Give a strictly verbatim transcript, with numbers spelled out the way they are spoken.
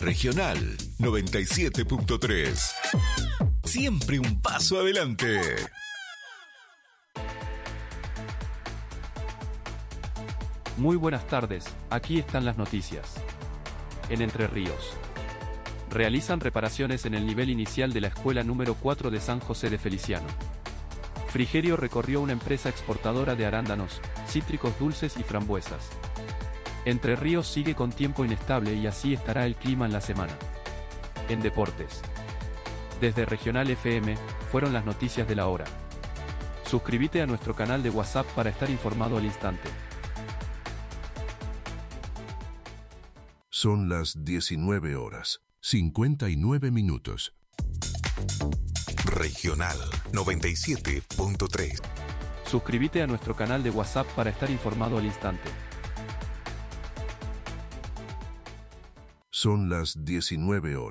Regional noventa y siete punto tres. Siempre un paso adelante. Muy buenas tardes, aquí están las noticias. En Entre Ríos. Realizan reparaciones en el nivel inicial de la escuela número cuatro de San José de Feliciano. Frigerio recorrió una empresa exportadora de arándanos, cítricos dulces y frambuesas. Entre Ríos sigue con tiempo inestable y así estará el clima en la semana. En deportes. Desde Regional F M, fueron las noticias de la hora. Suscríbete a nuestro canal de WhatsApp para estar informado al instante. Son las diecinueve horas, cincuenta y nueve minutos. Regional noventa y siete punto tres. Suscríbete a nuestro canal de WhatsApp para estar informado al instante. Son las diecinueve horas.